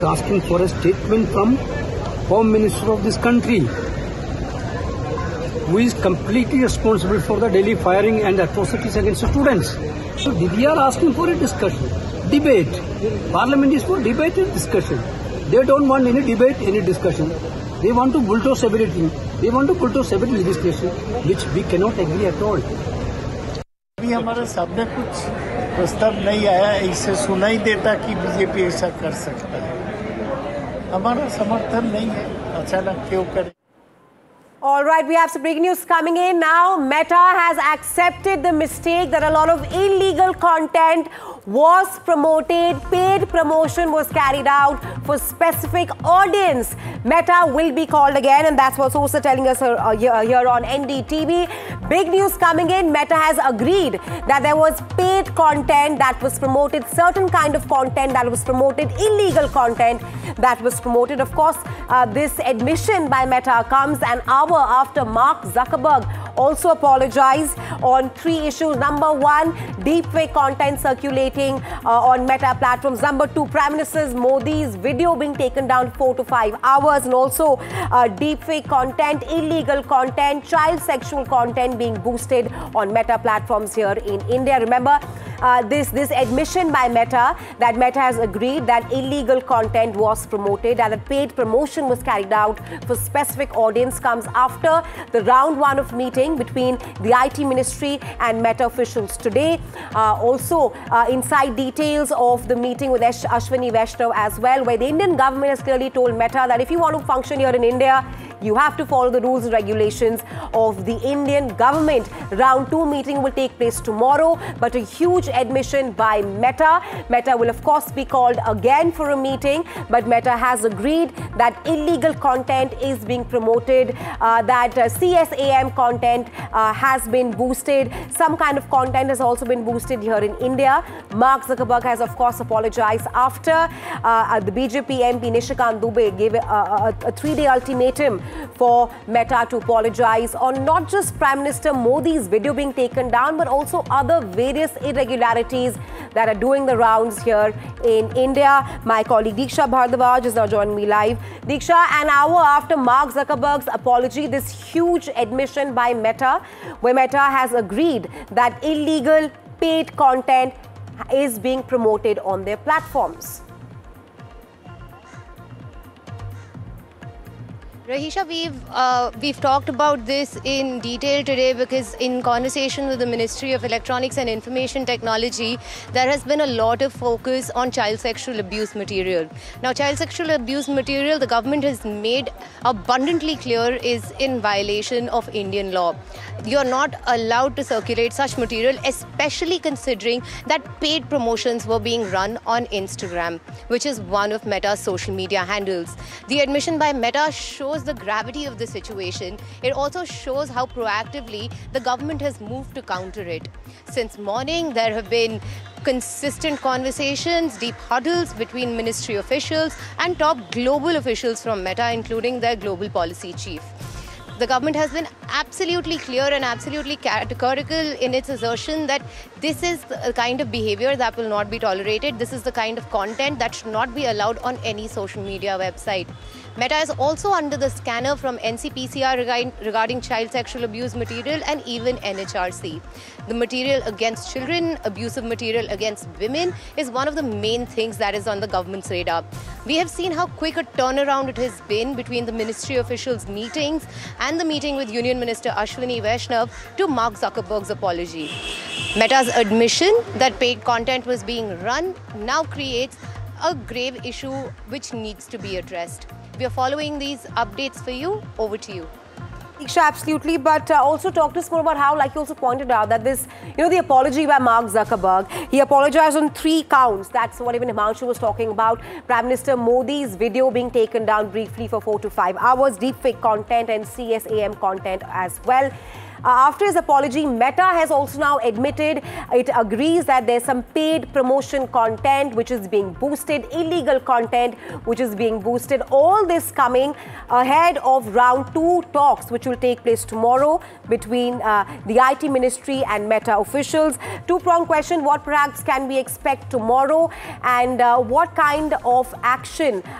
asking for a statement from Home Minister of this country, who is completely responsible for the daily firing and atrocities against the students. So we are asking for a discussion, debate. Parliament is for debate and discussion. They don't want any debate, any discussion. They want to bulldoze everything. They want to bulldoze every legislation, which we cannot agree at all. अभी हमारे सामने कुछ प्रस्ताव नहीं आया, इससे सुनाई देता कि बीजेपी ऐसा कर सकता है। हमारा समर्थन नहीं है, अचानक क्यों करे? All right, we have some breaking news coming in now. Meta has accepted the mistake that a lot of illegal content was promoted. Paid promotion was carried out for specific audience. Meta will be called again, and that's what sources are telling us here on NDTV. Big news coming in. Meta has agreed that there was paid content that was promoted, certain kind of content that was promoted, illegal content that was promoted. Of course, this admission by Meta comes an hour after Mark Zuckerberg also apologized on 3 issues. Number 1, deepfake content circulating on Meta platforms. Number 2, Prime Minister Modi's video being taken down 4 to 5 hours, and also deepfake content, illegal content, child sexual content being boosted on Meta platforms here in India. Remember, this admission by Meta, that Meta has agreed that illegal content was promoted and that paid promotion was carried out for specific audience, comes after the round 1 of meeting between the IT ministry and Meta officials today. Also, inside details of the meeting with Ashwini Vaishnav as well, where the Indian government has clearly told Meta that if you want to function here in India, you have to follow the rules and regulations of the Indian government. Round 2 meeting will take place tomorrow, but a huge admission by Meta. Meta will of course be called again for a meeting, but Meta has agreed that illegal content is being promoted, that CSAM content has been boosted. Some kind of content has also been boosted here in India. Mark Zuckerberg has of course apologized after the BJP MP Nishikant Dubey gave a 3-day ultimatum for Meta to apologize on not just Prime Minister Modi's video being taken down, but also other various irregularities that are doing the rounds here in India. My colleague Diksha Bhardwaj is now joining me live. Diksha, an hour after Mark Zuckerberg's apology, this huge admission by Meta, where Meta has agreed that illegal paid content is being promoted on their platforms. Rahisha, we've talked about this in detail today because in conversation with the Ministry of Electronics and Information Technology, there has been a lot of focus on child sexual abuse material. Now, child sexual abuse material, the government has made abundantly clear, is in violation of Indian law. You're not allowed to circulate such material, especially considering that paid promotions were being run on Instagram, which is one of Meta's social media handles. The admission by Meta shows the gravity of the situation. It also shows how proactively the government has moved to counter it. Since morning, there have been consistent conversations, deep huddles between ministry officials and top global officials from Meta, including their global policy chief. The government has been absolutely clear and absolutely categorical in its assertion that this is the kind of behavior that will not be tolerated. This is the kind of content that should not be allowed on any social media website. Meta is also under the scanner from NCPCR regarding child sexual abuse material and even NHRC. The material against children, abusive material against women is one of the main things that is on the government's radar. We have seen how quick a turnaround it has been between the ministry officials' meetings and the meeting with Union Minister Ashwini Vaishnav to Mark Zuckerberg's apology. Meta's admission that paid content was being run now creates a grave issue which needs to be addressed. We are following these updates for you. Over to you. Diksha, absolutely, but also talk to us more about how, like you also pointed out, that this, the apology by Mark Zuckerberg, he apologized on 3 counts. That's what even Himanshu was talking about. Prime Minister Modi's video being taken down briefly for 4 to 5 hours, deepfake content and CSAM content as well. After his apology, Meta has also now admitted it agrees that there's some paid promotion content which is being boosted, illegal content which is being boosted. All this coming ahead of round 2 talks which will take place tomorrow between the IT ministry and Meta officials. Two-pronged question: what perhaps can we expect tomorrow, and what kind of action